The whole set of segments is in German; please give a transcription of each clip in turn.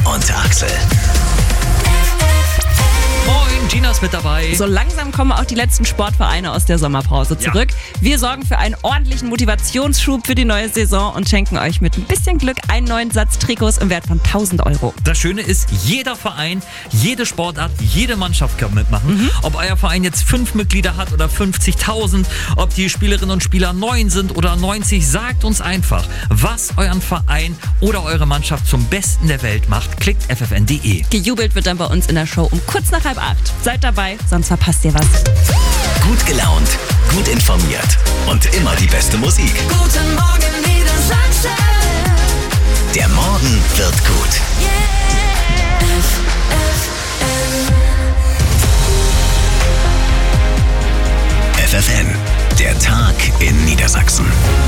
und Axel. Moin, Gina ist mit dabei. So langsam kommen auch die letzten Sportvereine aus der Sommerpause zurück. Ja. Wir sorgen für einen ordentlichen Motivationsschub für die neue Saison und schenken euch mit ein bisschen Glück einen neuen Satz Trikots im Wert von 1.000 €. Das Schöne ist, jeder Verein, jede Sportart, jede Mannschaft kann mitmachen. Ob euer Verein jetzt 5 Mitglieder hat oder 50.000, ob die Spielerinnen und Spieler 9 sind oder 90, sagt uns einfach, was euren Verein oder eure Mannschaft zum Besten der Welt macht. Klickt ffn.de. Gejubelt wird dann bei uns in der Show um kurz nach 7:30. Seid dabei, sonst verpasst ihr was. Gut gelaunt, gut informiert und immer die beste Musik. Guten Morgen, Niedersachsen. Der Morgen wird gut. FFN, der Tag in Niedersachsen.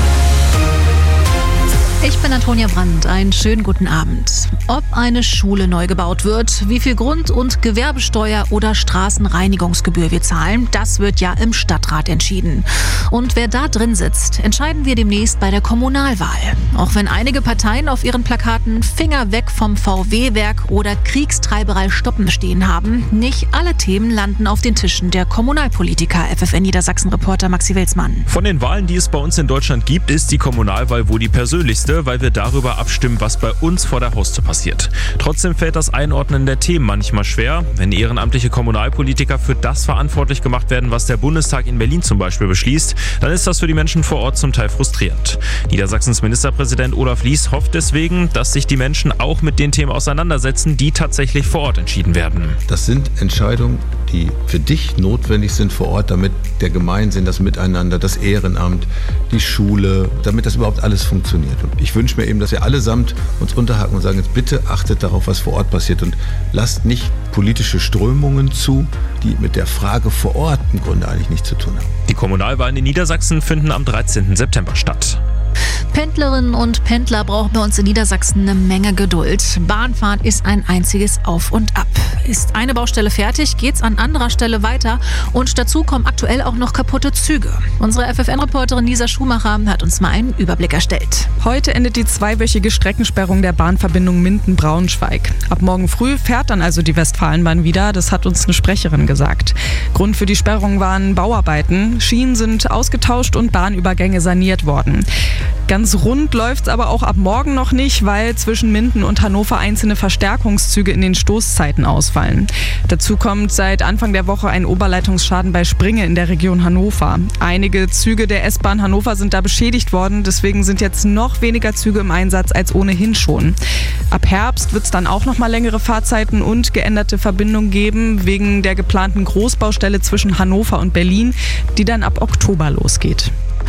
Ich bin Antonia Brandt. Einen schönen guten Abend. Ob eine Schule neu gebaut wird, wie viel Grund- und Gewerbesteuer oder Straßenreinigungsgebühr wir zahlen, das wird ja im Stadtrat entschieden. Und wer da drin sitzt, entscheiden wir demnächst bei der Kommunalwahl. Auch wenn einige Parteien auf ihren Plakaten Finger weg vom VW-Werk oder Kriegstreiberei stoppen stehen haben, nicht alle Themen landen auf den Tischen der Kommunalpolitiker. FFN Niedersachsen-Reporter Maxi Wilsmann. Von den Wahlen, die es bei uns in Deutschland gibt, ist die Kommunalwahl wohl die persönlichste, weil wir darüber abstimmen, was bei uns vor der Haustür passiert. Trotzdem fällt das Einordnen der Themen manchmal schwer. Wenn ehrenamtliche Kommunalpolitiker für das verantwortlich gemacht werden, was der Bundestag in Berlin zum Beispiel beschließt, dann ist das für die Menschen vor Ort zum Teil frustrierend. Niedersachsens Ministerpräsident Olaf Lies hofft deswegen, dass sich die Menschen auch mit den Themen auseinandersetzen, die tatsächlich vor Ort entschieden werden. Das sind Entscheidungen, die für dich notwendig sind vor Ort, damit der Gemeinsinn, das Miteinander, das Ehrenamt, die Schule, damit das überhaupt alles funktioniert. Und ich wünsche mir eben, dass wir allesamt uns unterhaken und sagen, jetzt bitte achtet darauf, was vor Ort passiert und lasst nicht politische Strömungen zu, die mit der Frage vor Ort im Grunde eigentlich nichts zu tun haben. Die Kommunalwahlen in Niedersachsen finden am 13. September statt. Pendlerinnen und Pendler brauchen bei uns in Niedersachsen eine Menge Geduld. Bahnfahren ist ein einziges Auf und Ab. Ist eine Baustelle fertig, geht's an anderer Stelle weiter und dazu kommen aktuell auch noch kaputte Züge. Unsere FFN-Reporterin Lisa Schumacher hat uns mal einen Überblick erstellt. Heute endet die 2-wöchige Streckensperrung der Bahnverbindung Minden-Braunschweig. Ab morgen früh fährt dann also die Westfalenbahn wieder, das hat uns eine Sprecherin gesagt. Grund für die Sperrung waren Bauarbeiten. Schienen sind ausgetauscht und Bahnübergänge saniert worden. Ganz rund läuft's aber auch ab morgen noch nicht, weil zwischen Minden und Hannover einzelne Verstärkungszüge in den Stoßzeiten ausfallen. Dazu kommt seit Anfang der Woche ein Oberleitungsschaden bei Springe in der Region Hannover. Einige Züge der S-Bahn Hannover sind da beschädigt worden, deswegen sind jetzt noch weniger Züge im Einsatz als ohnehin schon. Ab Herbst wird's dann auch noch mal längere Fahrzeiten und geänderte Verbindungen geben, wegen der geplanten Großbaustelle zwischen Hannover und Berlin, die dann ab Oktober losgeht.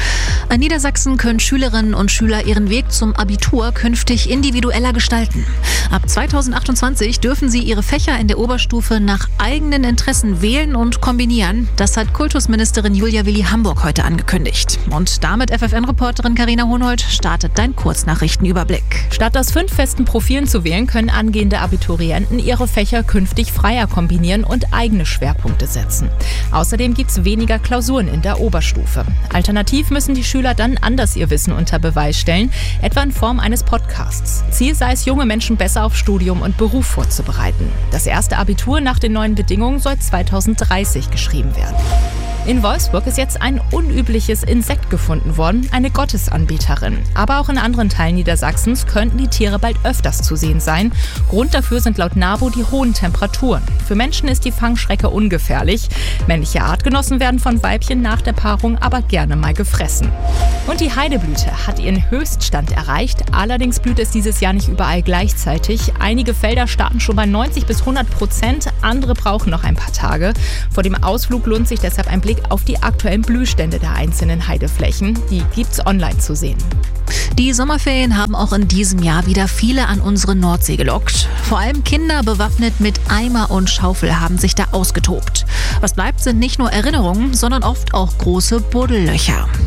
In Niedersachsen können Schülerinnen und Schüler ihren Weg zum Abitur künftig individueller gestalten. Ab 2028 dürfen sie ihre Fächer in der Oberstufe nach eigenen Interessen wählen und kombinieren. Das hat Kultusministerin Julia Willi-Hamburg heute angekündigt. Und damit FFN-Reporterin Carina Hohnhold startet dein Kurznachrichtenüberblick. Statt aus 5 festen Profilen zu wählen, können angehende Abiturienten ihre Fächer künftig freier kombinieren und eigene Schwerpunkte setzen. Außerdem gibt es weniger Klausuren in der Oberstufe. Alternativ müssen die Schüler dann anders ihr Wissen unter Beweis stellen, etwa in Form eines Podcasts. Ziel sei es, junge Menschen besser auf Studium und Beruf vorzubereiten. Das erste Abitur nach den neuen Bedingungen soll 2030 geschrieben werden. In Wolfsburg ist jetzt ein unübliches Insekt gefunden worden, eine Gottesanbeterin. Aber auch in anderen Teilen Niedersachsens könnten die Tiere bald öfters zu sehen sein. Grund dafür sind laut NABU die hohen Temperaturen. Für Menschen ist die Fangschrecke ungefährlich. Männliche Artgenossen werden von Weibchen nach der Paarung aber gerne mal gefressen. Und die Heideblüte hat ihren Höchststand erreicht. Allerdings blüht es dieses Jahr nicht überall gleichzeitig. Einige Felder starten schon bei 90-100%, andere brauchen noch ein paar Tage. Vor dem Ausflug lohnt sich deshalb ein Blick auf die aktuellen Blühstände der einzelnen Heideflächen. Die gibt's online zu sehen. Die Sommerferien haben auch in diesem Jahr wieder viele an unsere Nordsee gelockt. Vor allem Kinder bewaffnet mit Eimer und Schaufel haben sich da ausgetobt. Was bleibt, sind nicht nur Erinnerungen, sondern oft auch große Buddellöcher.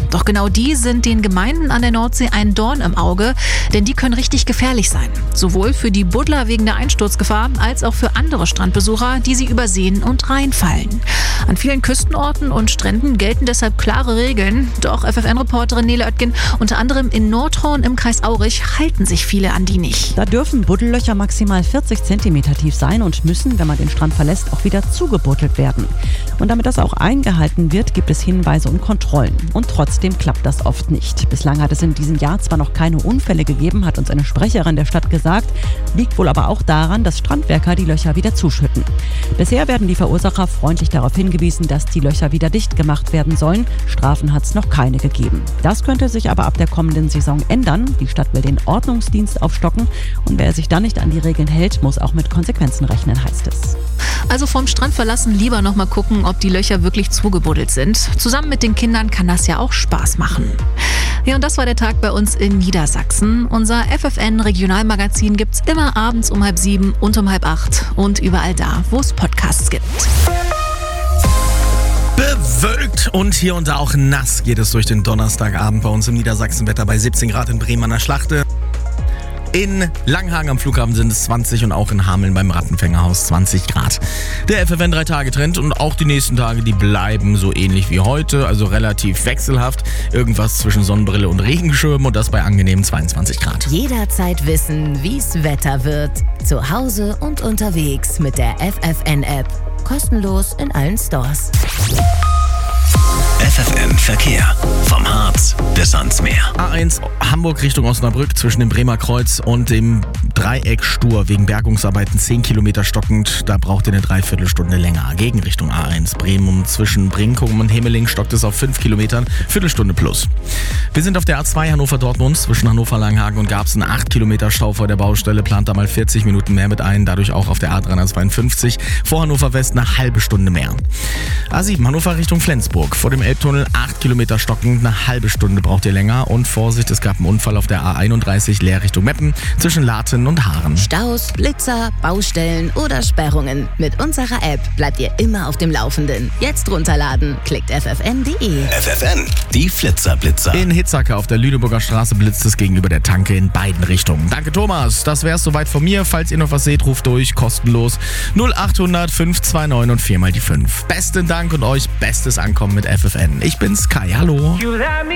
Doch genau die sind den Gemeinden an der Nordsee ein Dorn im Auge, denn die können richtig gefährlich sein. Sowohl für die Buddler wegen der Einsturzgefahr, als auch für andere Strandbesucher, die sie übersehen und reinfallen. An vielen Küstenorten und Stränden gelten deshalb klare Regeln. Doch FFN-Reporterin Nele Oetgen, unter anderem in Nordhorn im Kreis Aurich, halten sich viele an die nicht. Da dürfen Buddellöcher maximal 40 cm tief sein und müssen, wenn man den Strand verlässt, auch wieder zugebuddelt werden. Und damit das auch eingehalten wird, gibt es Hinweise und Kontrollen. Und trotzdem klappt das oft nicht. Bislang hat es in diesem Jahr zwar noch keine Unfälle gegeben, hat uns eine Sprecherin der Stadt gesagt, liegt wohl aber auch daran, dass Strandwerker die Löcher wieder zuschütten. Bisher werden die Verursacher freundlich darauf hingewiesen, dass die Löcher wieder dicht gemacht werden sollen. Strafen hat es noch keine gegeben. Das könnte sich aber ab der kommenden Saison ändern. Die Stadt will den Ordnungsdienst aufstocken und wer sich dann nicht an die Regeln hält, muss auch mit Konsequenzen rechnen, heißt es. Also vom Strand verlassen lieber noch mal gucken, ob die Löcher wirklich zugebuddelt sind. Zusammen mit den Kindern kann das ja auch Spaß machen. Ja, und das war der Tag bei uns in Niedersachsen. Unser FFN-Regionalmagazin gibt's immer abends um 6:30 und um 7:30 und überall da, wo es Podcasts gibt. Bewölkt und hier und da auch nass geht es durch den Donnerstagabend bei uns im Niedersachsenwetter bei 17 Grad in Bremen an der Schlachte. In Langhagen am Flughafen sind es 20 und auch in Hameln beim Rattenfängerhaus 20 Grad. Der FFN 3-Tage-Trend und auch die nächsten Tage, die bleiben so ähnlich wie heute, also relativ wechselhaft. Irgendwas zwischen Sonnenbrille und Regenschirm und das bei angenehmen 22 Grad. Jederzeit wissen, wie's Wetter wird. Zu Hause und unterwegs mit der FFN-App. Kostenlos in allen Stores. FFN Verkehr. Vom Harz bis ans Meer. A1 Hamburg Richtung Osnabrück zwischen dem Bremer Kreuz und dem Dreieck Stur wegen Bergungsarbeiten 10 Kilometer stockend. Da braucht ihr eine Dreiviertelstunde länger. Gegenrichtung A1 Bremen zwischen Brinkum und Hemeling stockt es auf 5 Kilometern, Viertelstunde plus. Wir sind auf der A2 Hannover-Dortmund zwischen Hannover-Langhagen und Garbsen 8 Kilometer Stau vor der Baustelle. Plant da mal 40 Minuten mehr mit ein. Dadurch auch auf der A352 vor Hannover West eine halbe Stunde mehr. A7 Hannover Richtung Flensburg. Vor dem Elbtunnel 8 Kilometer stockend, eine halbe Stunde braucht ihr länger. Und Vorsicht, es gab einen Unfall auf der A31 Leer Richtung Meppen zwischen Laten und Haaren. Staus, Blitzer, Baustellen oder Sperrungen. Mit unserer App bleibt ihr immer auf dem Laufenden. Jetzt runterladen. Klickt ffn.de. FFN, die Flitzerblitzer. In Hitzacker auf der Lüneburger Straße blitzt es gegenüber der Tanke in beiden Richtungen. Danke Thomas, das wär's soweit von mir. Falls ihr noch was seht, ruft durch, kostenlos 0800 529 und 4 mal die 5. Besten Dank und euch bestes Ankommen mit FFN. Ich bin's Kai, hallo.